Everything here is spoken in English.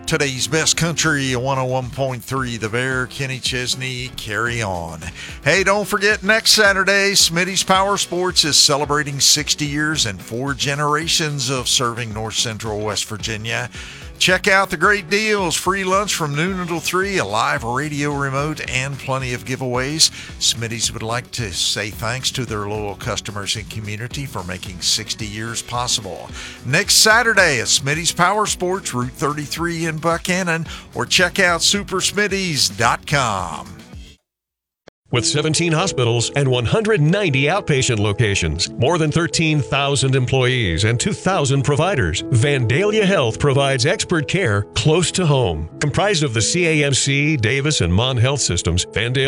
Today's best country, 101.3 The Bear, Kenny Chesney, carry on. Hey, don't forget next Saturday, Smitty's Power Sports is celebrating 60 years and 4 generations of serving North Central West Virginia. Check out the great deals, free lunch from noon until 3, a live radio remote, and plenty of giveaways. Smitty's would like to say thanks to their loyal customers and community for making 60 years possible. Next Saturday at Smitty's Power Sports, Route 33 in Buchanan, or check out supersmitty's.com. With 17 hospitals and 190 outpatient locations, more than 13,000 employees and 2,000 providers, Vandalia Health provides expert care close to home. Comprised of the CAMC, Davis, and Mon Health systems, Vandalia